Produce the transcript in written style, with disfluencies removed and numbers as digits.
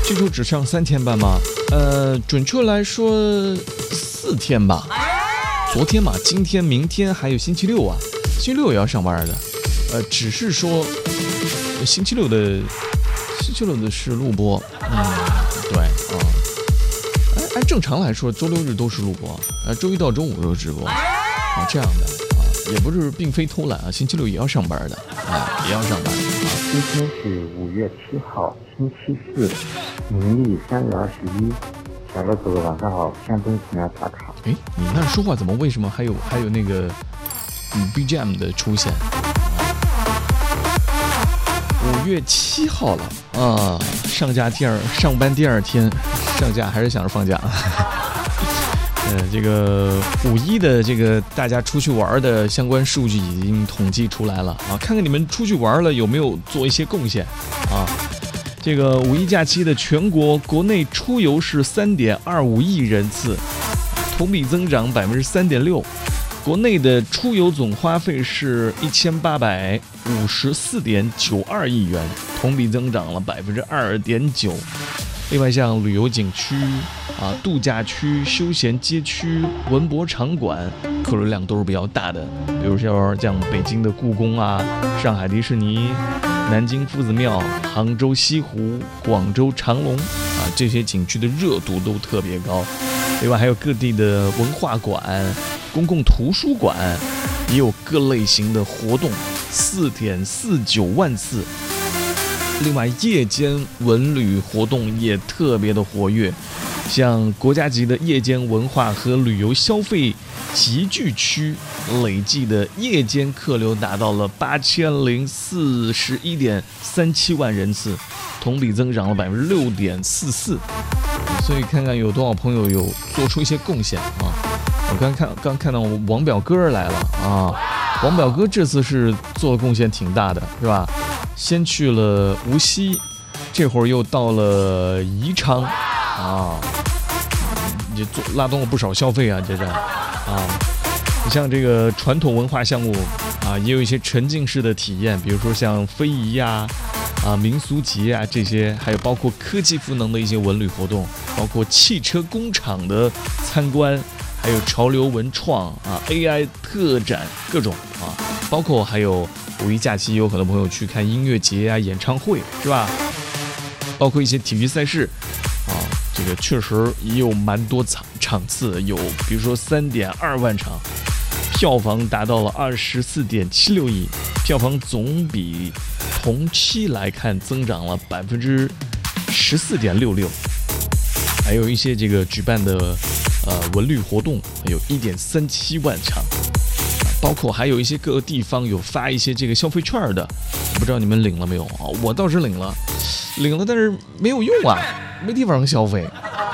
这周只上3天班吗？准确来说4天吧。昨天嘛，今天、明天还有星期六啊，星期六也要上班的。只是说星期六的是录播，对啊。按正常来说，周六日都是录播，周一到周五都直播啊，这样的啊，也不是并非偷懒啊，星期六也要上班的啊，也要上班啊。 今天是5月7号，星期四，农历3月21。小乐哥哥晚上好，向东请来打卡。 哎，你那说话怎么为什么还有那个BGM 的出现？5月7号了啊，上班第二天，上架还是想着放假？这个5·1的这个大家出去玩的相关数据已经统计出来了啊，看看你们出去玩了有没有做一些贡献啊？这个5·1假期的全国内出游是3.25亿人次，同比增长3.6%。国内的出游总花费是1854.92亿元，同比增长了2.9%。另外，像旅游景区啊、度假区、休闲街区、文博场馆，客流量都是比较大的。比如说像北京的故宫啊、上海迪士尼、南京夫子庙、杭州西湖、广州长隆啊，这些景区的热度都特别高。另外还有各地的文化馆、公共图书馆，也有各类型的活动，4.49万次。另外，夜间文旅活动也特别的活跃，像国家级的夜间文化和旅游消费集聚区，累计的夜间客流达到了8041.37万人次，同比增长了6.44%。所以看看有多少朋友有做出一些贡献啊！我刚看到王表哥来了啊，王表哥这次是做的贡献挺大的，是吧？先去了无锡，这会儿又到了宜昌啊，也拉动了不少消费啊，这啊。你像这个传统文化项目啊，也有一些沉浸式的体验，比如说像非遗呀、民俗节啊这些，还有包括科技赋能的一些文旅活动，包括汽车工厂的参观，还有潮流文创啊、AI 特展各种啊，包括还有5·1假期有很多朋友去看音乐节啊、演唱会，是吧？包括一些体育赛事啊，这个确实也有蛮多场次，有比如说3.2万场，票房达到了24.76亿，票房总比同期来看增长了14.66%，还有一些这个举办的文旅活动有1.37万场。包括还有一些各个地方有发一些这个消费券的，不知道你们领了没有啊？我倒是领了，但是没有用啊，没地方消费